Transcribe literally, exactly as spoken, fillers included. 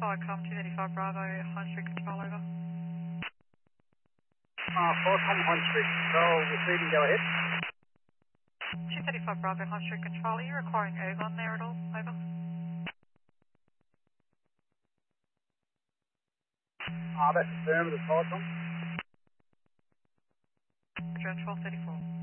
Firecom two thirty-five Bravo, High Street Control, over. Uh, Firecom High Street Control, receiving, go ahead. two thirty-five Bravo, High Street Control, are you requiring ergon there at all, over? Uh, that's affirmative, Firecom. Roger, twelve thirty-four.